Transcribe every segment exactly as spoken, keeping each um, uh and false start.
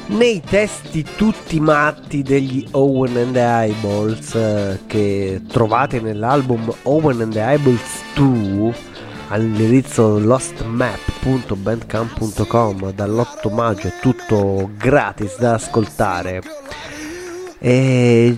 Nei testi tutti matti degli Owen and the Eyeballs, eh, che trovate nell'album Owen and the Eyeballs due all'indirizzo lost map punto bandcamp punto com, dall'otto maggio è tutto gratis da ascoltare. E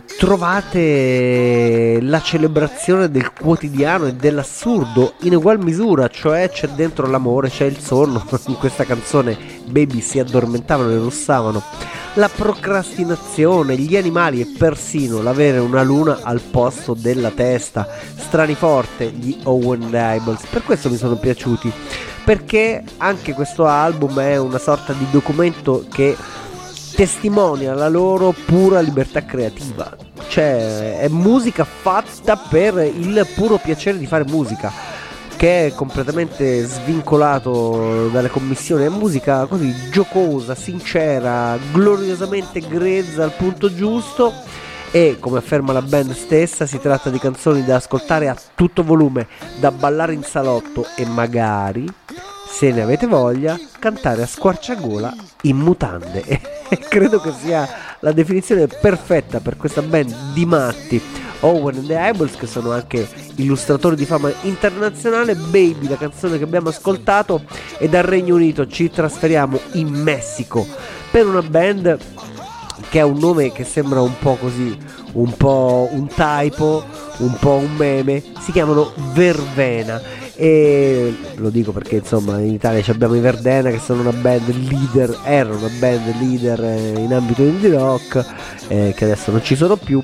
trovate la celebrazione del quotidiano e dell'assurdo in ugual misura, cioè c'è dentro l'amore, c'è il sonno, in questa canzone baby si addormentavano e russavano, la procrastinazione, gli animali e persino l'avere una luna al posto della testa. Strani forte gli Owen and the Eyeballs, per questo mi sono piaciuti, perché anche questo album è una sorta di documento che testimonia la loro pura libertà creativa, cioè è musica fatta per il puro piacere di fare musica, che è completamente svincolato dalle commissioni. È musica così giocosa, sincera, gloriosamente grezza al punto giusto, e come afferma la band stessa si tratta di canzoni da ascoltare a tutto volume, da ballare in salotto e magari, se ne avete voglia, cantare a squarciagola in mutande. E credo che sia la definizione perfetta per questa band di matti Owen and the Eyeballs, che sono anche illustratori di fama internazionale. Baby, la canzone che abbiamo ascoltato, e dal Regno Unito ci trasferiamo in Messico per una band che ha un nome che sembra un po' così, un po' un typo, un po' un meme. Si chiamano Vervena, e lo dico perché insomma in Italia abbiamo i Verdena, che sono una band leader, erano una band leader in ambito indie rock, eh, che adesso non ci sono più,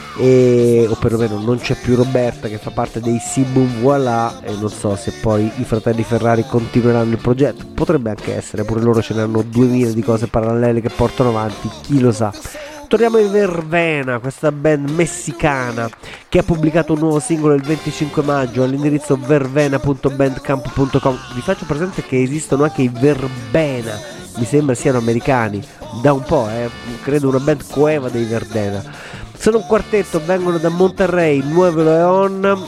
e, o perlomeno non c'è più Roberta, che fa parte dei Sibum Voilà, e non so se poi i fratelli Ferrari continueranno il progetto. Potrebbe anche essere, pure loro ce ne hanno duemila di cose parallele che portano avanti, chi lo sa. Torniamo in Vervena, questa band messicana che ha pubblicato un nuovo singolo il venticinque maggio all'indirizzo vervena punto bandcamp punto com. Vi faccio presente che esistono anche i Verbena, mi sembra siano americani, da un po', eh, credo una band coeva dei Verdena. Sono un quartetto, vengono da Monterrey, Nuevo León,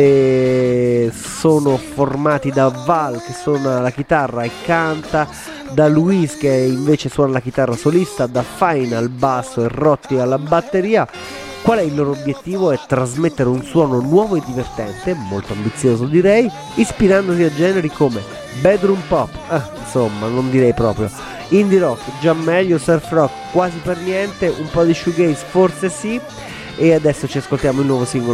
e sono formati da Val, che suona la chitarra e canta, da Luis, che invece suona la chitarra solista, da Fine al basso e Rotti alla batteria. Qual è il loro obiettivo? È trasmettere un suono nuovo e divertente, molto ambizioso direi, ispirandosi a generi come bedroom pop, eh, insomma non direi proprio, indie rock già meglio, surf rock quasi per niente, un po' di shoegaze forse sì. E adesso ci ascoltiamo il nuovo singolo